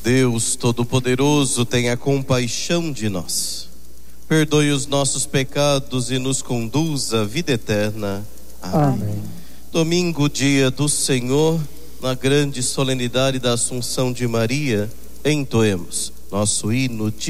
Deus Todo-Poderoso, tenha compaixão de nós. Perdoe os nossos pecados e nos conduza à vida eterna. Amém. Domingo, dia do Senhor, na grande solenidade da Assunção de Maria, entoemos nosso hino de